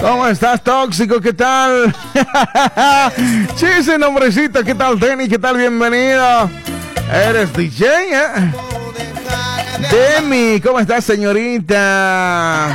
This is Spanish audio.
¿Cómo estás, tóxico? ¿Qué tal? Sí, ese nombrecito. ¿Qué tal, Denny? ¿Qué tal? Bienvenido. ¿Eres DJ, eh? Demi, ¿cómo estás, señorita?